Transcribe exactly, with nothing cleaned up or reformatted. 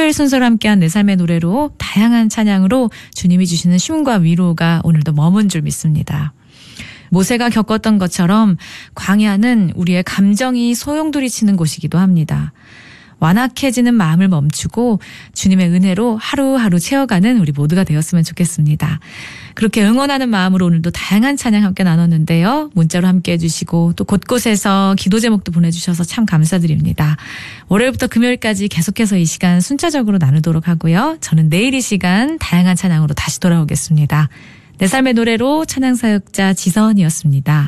토요일 순서를 함께한 내 삶의 노래로 다양한 찬양으로 주님이 주시는 쉼과 위로가 오늘도 머문 줄 믿습니다. 모세가 겪었던 것처럼 광야는 우리의 감정이 소용돌이치는 곳이기도 합니다. 완악해지는 마음을 멈추고 주님의 은혜로 하루하루 채워가는 우리 모두가 되었으면 좋겠습니다. 그렇게 응원하는 마음으로 오늘도 다양한 찬양 함께 나눴는데요. 문자로 함께 해주시고 또 곳곳에서 기도 제목도 보내주셔서 참 감사드립니다. 월요일부터 금요일까지 계속해서 이 시간 순차적으로 나누도록 하고요. 저는 내일 이 시간 다양한 찬양으로 다시 돌아오겠습니다. 내 삶의 노래로 찬양사역자 지선이었습니다.